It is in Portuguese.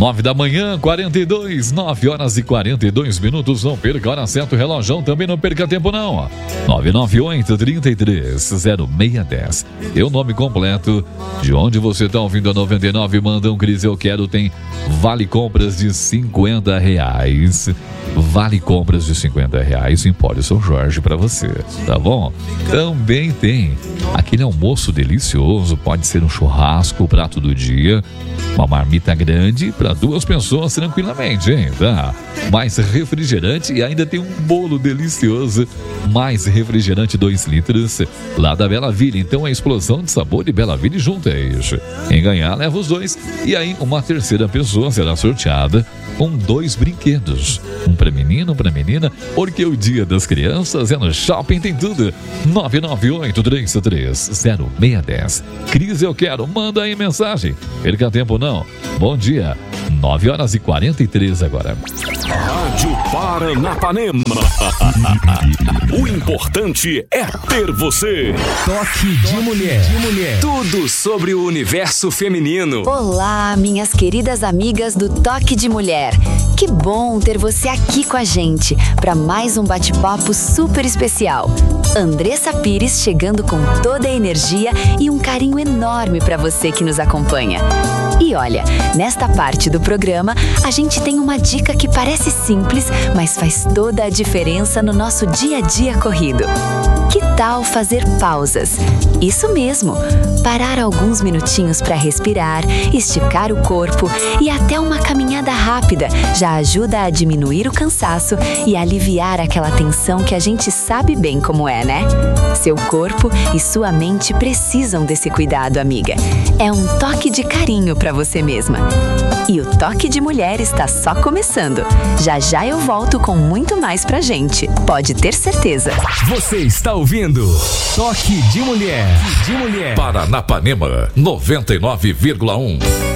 9 da manhã, 42, 9 horas e 42 minutos. Não perca a hora certa, o relógio também não perca tempo não. 998-33-0610. Teu nome completo, de onde você está ouvindo a 99, manda um Cris Eu Quero, tem vale compras de R$50. Vale compras de R$50 em Empório São Jorge para você, tá bom? Também tem aquele almoço delicioso, pode ser um churrasco, prato do dia, uma marmita grande para 2 pessoas tranquilamente, hein? Tá? Mais refrigerante e ainda tem um bolo delicioso, mais refrigerante 2 litros, lá da Bela Ville. Então é explosão de sabor de Bela Ville junto, é isso. Quem ganhar leva os 2 e aí uma terceira pessoa será sorteada com 2 brinquedos, um para menino, um para menina, porque o Dia das Crianças é no Shopping Tem Tudo. 998-33-0610. Cris Eu Quero, manda aí mensagem, perca tempo não. Bom dia, 9 horas e 43 agora. Rádio Paranapanema. O importante é ter você. Toque de mulher. Tudo sobre o universo feminino. Olá, minhas queridas amigas do Toque de Mulher. Que bom ter você aqui com a gente para mais um bate-papo super especial. Andressa Pires chegando com toda a energia e um carinho enorme para você que nos acompanha. E olha, nesta parte do programa, a gente tem uma dica que parece simples, mas faz toda a diferença no nosso dia a dia corrido. Que tal fazer pausas? Isso mesmo, parar alguns minutinhos para respirar, esticar o corpo e até uma caminhada rápida já ajuda a diminuir o cansaço e aliviar aquela tensão que a gente sabe bem como é, né? Seu corpo e sua mente precisam desse cuidado, amiga. É um toque de carinho para você mesma. E o Toque de Mulher está só começando. Já já eu volto com muito mais pra gente. Pode ter certeza. Você está ouvindo Toque de Mulher. Paranapanema 99,1.